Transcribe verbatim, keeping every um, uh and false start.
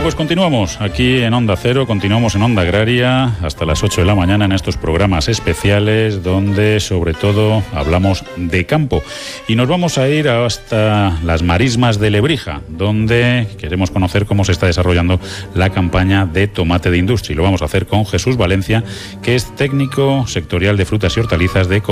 pues continuamos aquí en Onda Cero, continuamos en Onda Agraria hasta las ocho de la mañana en estos programas especiales donde sobre todo hablamos de campo. Y nos vamos a ir hasta las marismas de Lebrija, donde queremos conocer cómo se está desarrollando la campaña de tomate de industria. Y lo vamos a hacer con Jesús Valencia, que es técnico sectorial de frutas y hortalizas de